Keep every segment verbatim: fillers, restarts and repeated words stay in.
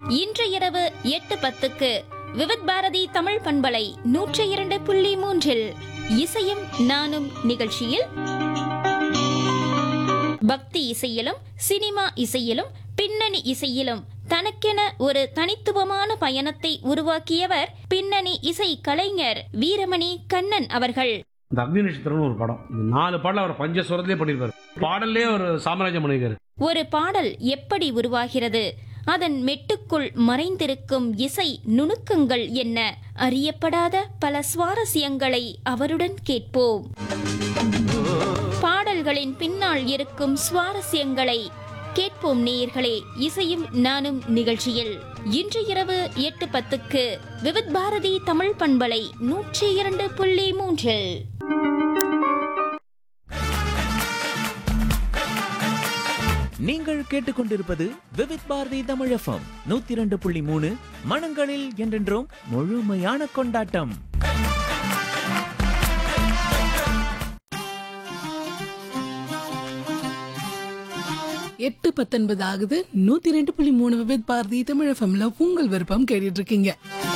இன்று இரவு எட்டு பத்துக்கு விவித் பாரதி தமிழ் பண்பலை நூற்றி இரண்டு புள்ளி மூன்றில் இசையும் நானும் நிகழ்ச்சியில் பக்தி இசையிலும் சினிமா இசையிலும் பின்னணி இசையிலும் தனக்கென ஒரு தனித்துவமான பயணத்தை உருவாக்கியவர் பின்னணி இசை கலைஞர் வீரமணி கண்ணன் அவர்கள். இந்த அக்னி நட்சத்திரம்னு ஒரு படம், நாலு பாடல் அவர் பஞ்சஸ்வரத்திலே பண்ணிருப்பாரு. பாடல்லே ஒரு சாம்ராஜ்யம் பண்ணிருக்காரு. ஒரு பாடல் எப்படி உருவாகிறது, அதன் மெட்டுக்குள் மறைந்திருக்கும் இசை நுணுக்கங்கள் என்ன, அறியப்படாத பல சுவாரஸ்யங்களை அவருடன் கேட்போம். பாடல்களின் பின்னால் இருக்கும் சுவாரஸ்யங்களை கேட்போம் நேயர்களே. இசையும் நானும் நிகழ்ச்சியில் இன்று இரவு எட்டு பத்துக்கு விவித் பாரதி தமிழ் பண்பலை நூற்றி இரண்டு புள்ளி மூன்றில். நீங்கள் கேட்டுக்கொண்டிருப்பது விவித் பாரதி தமிழ் எஃப்எம் நூத்தி இரண்டு புள்ளி மூணு. மனங்களில் என்றென்றும் முழுமையான கொண்டாட்டம். எட்டு பத்தொன்பது ஆகுது. நூத்தி ரெண்டு புள்ளி மூணு விவித் பாரதி தமிழ் எஃப்எம்ல உங்கள் விருப்பம் கேட்டுட்டு இருக்கீங்க.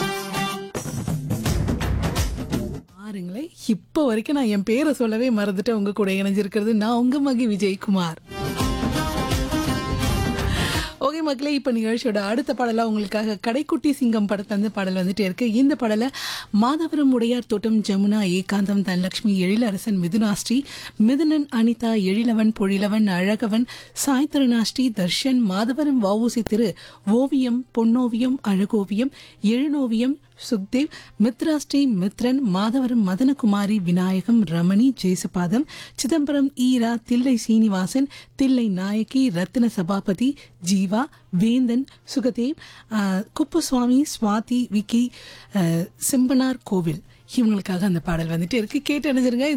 பாருங்களேன், இப்ப வரைக்கும் நான் என் பேரை சொல்லவே மறந்துட்டு உங்க கூட இணைஞ்சிருக்கிறது நான் உங்க மகி விஜயகுமார். ஓகே மக்களே, இப்போ நிகழ்ச்சியோட அடுத்த பாடலாக உங்களுக்காக கடைக்குட்டி சிங்கம் படத்துலேருந்து பாடல் வந்துட்டே இருக்கு. இந்த பாடலை மாதவரம் உடையார் தோட்டம் ஜமுனா ஏகாந்தம் தனலட்சுமி எழிலரசன் மிதுனாஸ்ரீ மிதுனன் அனிதா எழிலவன் பொழிலவன் அழகவன் சாய் திருநாஸ்ரீ தர்ஷன் மாதவரம் வவுசி திரு ஓவியம் பொன்னோவியம் அழகோவியம் எழுநோவியம் சுக்தேவ் மித்ராஸ்ரீ மித்ரன் மாதவரம் மதனகுமாரி விநாயகம் ரமணி ஜெயசுபாதம் சிதம்பரம் ஈரா தில்லை சீனிவாசன் தில்லை நாயகி ரத்ன சபாபதி ஜீவா வேந்தன் சுகதேவ் குப்புசுவாமி சுவாதி விக்கி சிம்பனார் கோவில் இவங்களுக்காக அந்த பாடல் வந்துட்டு இருக்கு. கேட்டு அணிஞ்சிருங்க.